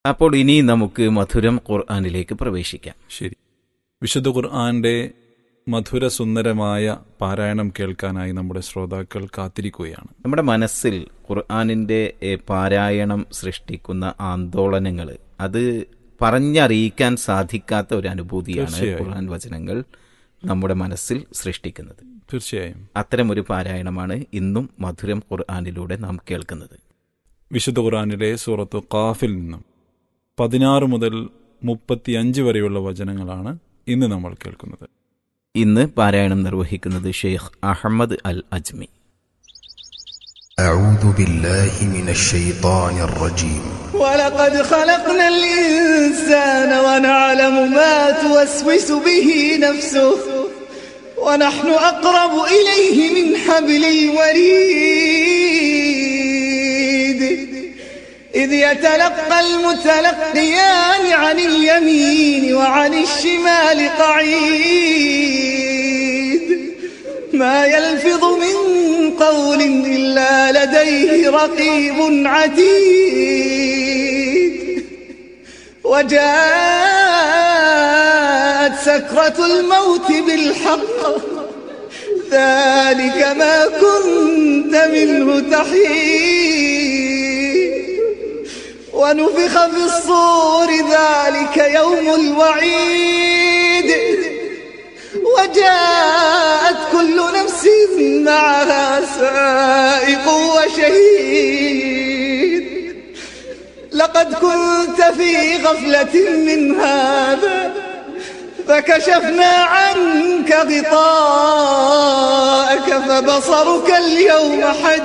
അപ്പോൾ ഇനി നമുക്ക് മധുരം ഖുർആനിലേക്ക് പ്രവേശിക്കാം. ശരി, വിശുദ്ധ ഖുർആന്റെ മധുരസുന്ദരമായ പാരായണം കേൾക്കാനായി നമ്മുടെ ശ്രോതാക്കൾ കാത്തിരിക്കുകയാണ്. നമ്മുടെ മനസ്സിൽ ഖുർആനിൻ്റെ പാരായണം സൃഷ്ടിക്കുന്ന ആന്തോളനങ്ങൾ, അത് പറഞ്ഞറിയിക്കാൻ സാധിക്കാത്ത ഒരു അനുഭൂതിയാണ് ഖുർആൻ വചനങ്ങൾ നമ്മുടെ മനസ്സിൽ സൃഷ്ടിക്കുന്നത്. തീർച്ചയായും അത്തരമൊരു പാരായണമാണ് ഇന്നും മധുരം ഖുർആനിലൂടെ നാം കേൾക്കുന്നത്. വിശുദ്ധ ഖുർആനിലെ സൂറത്തു ഖാഫിൽ നിന്നും 16 മുതൽ 35 വരെയുള്ള വചനങ്ങളാണ് ഇന്ന് നമ്മൾ കേൾക്കുന്നത്. ഇന്ന് പാരായണം നിർവഹിക്കുന്നത് ഷെയ്ഖ് അഹമ്മദ് അൽ അജ്മി. أعوذ بالله من الشيطان الرجيم. ولقد خلقنا الإنسان ونعلم ما توسوس به نفسه ونحن أقرب إليه من حبل الوريد إذ يتلقى المتلقيان عن اليمين وعن الشمال قعيد ما يلفظ من قول إلا لديه رقيب عتيد وجاءت سكرة الموت بالحق ذلك ما كنت منه تحيد ونفخ في الصور ذلك يوم الوعيد وجاءت كل نفس معها سائق وشهيد لقد كنت في غفلة من هذا فكشفنا عنك غطاءك فبصرك اليوم حديد